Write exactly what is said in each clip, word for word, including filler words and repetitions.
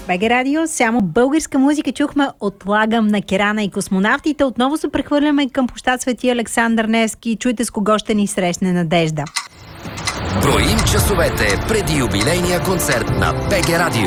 БГ Радио, само българска музика чухме отлагам на Керана и космонавтите. Отново се прехвърляме към площад Свети Александър Невски. Чуйте с кого ще ни срещне Надежда. Броим часовете преди юбилейния концерт на БГ Радио.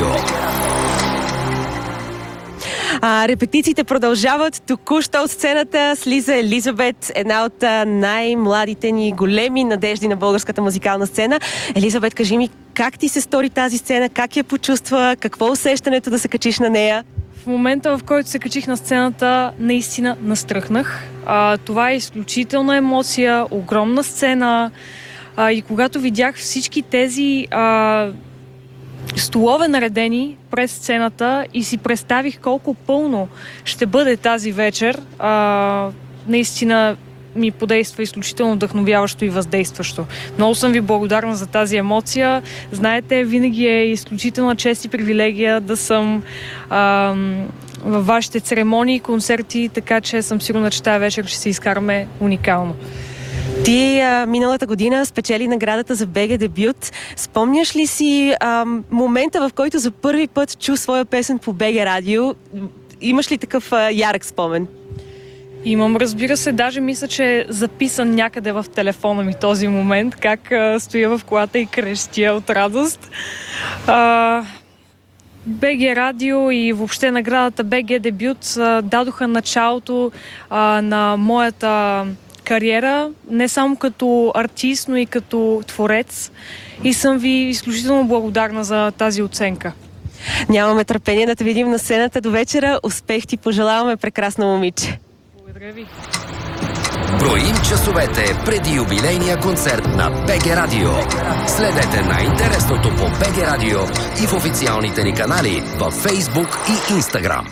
А, репетициите продължават. Току-що от сцената слиза Елизабет, една от а, най-младите ни големи надежди на българската музикална сцена. Елизабет, кажи ми, как ти се стори тази сцена? Как я почувства? Какво е усещането да се качиш на нея? В момента, в който се качих на сцената, наистина настръхнах. А, това е изключителна емоция, огромна сцена. А, и когато видях всички тези а, столове наредени през сцената и си представих колко пълно ще бъде тази вечер, а, наистина ми подейства изключително вдъхновяващо и въздействащо. Много съм ви благодарна за тази емоция. Знаете, винаги е изключителна чест и привилегия да съм а, във вашите церемонии и концерти, така че съм сигурна, че тази вечер ще се изкараме уникално. Ти а, миналата година спечели наградата за БГ дебют. Спомняш ли си а, момента, в който за първи път чу своя песен по БГ Радио? Имаш ли такъв а, ярък спомен? Имам, разбира се, даже мисля, че е записан някъде в телефона ми този момент, как а, стоя в колата и крещя от радост. А, БГ Радио и въобще наградата БГ дебют а, дадоха началото а, на моята кариера, не само като артист, но и като творец. И съм ви изключително благодарна за тази оценка. Нямаме търпение да те видим на сцената до вечера. Успех ти пожелаваме, прекрасно момиче. Благодаря ви. Броим часовете преди юбилейния концерт на БГ Радио. Следете най-интересното по БГ Радио и в официалните ни канали във Фейсбук и Инстаграм.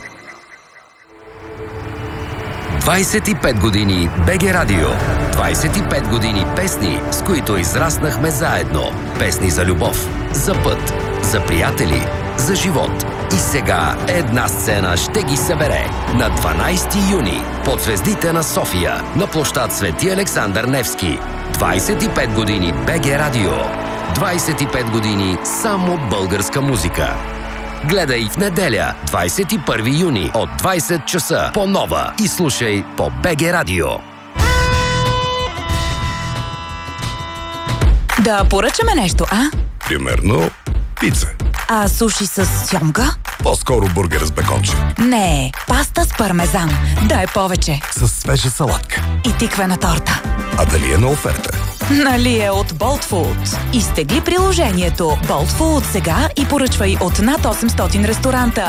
двайсет и пет години БГ Радио. двайсет и пет години песни, с които израснахме заедно. Песни за любов, за път, за приятели, за живот. И сега една сцена ще ги събере. На дванайсети юни под звездите на София на площад Свети Александър Невски. двайсет и пет години БГ Радио. двайсет и пет години само българска музика. Гледай в неделя, двайсет и първи юни от двайсет часа по Нова и слушай по БГ Радио. Да поръчаме нещо, а? Примерно пица. А суши с сьомга? По-скоро бургер с беконче. Не, паста с пармезан. Дай повече. С свежа салатка. И тиквена торта. А дали е на оферта? Нали е от Bolt Food. Изтегли приложението Bolt Food сега и поръчвай от над осемстотин ресторанта.